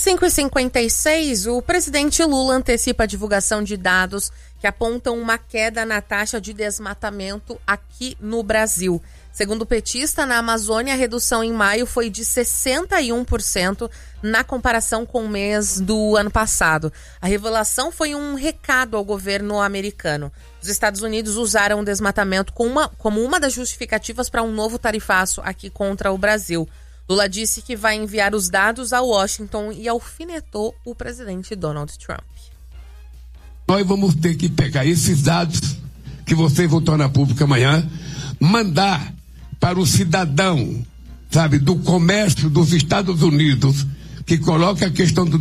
5h56, o presidente Lula antecipa a divulgação de dados que apontam uma queda na taxa de desmatamento aqui no Brasil. Segundo o petista, na Amazônia, a redução em maio foi de 61% na comparação com o mês do ano passado. A revelação foi um recado ao governo americano. Os Estados Unidos usaram o desmatamento como uma das justificativas para um novo tarifaço aqui contra o Brasil. Lula disse que vai enviar os dados a Washington e alfinetou o presidente Donald Trump. Nós vamos ter que pegar esses dados que vocês vão tornar público amanhã, mandar para o cidadão, sabe, do comércio dos Estados Unidos, que coloca a questão do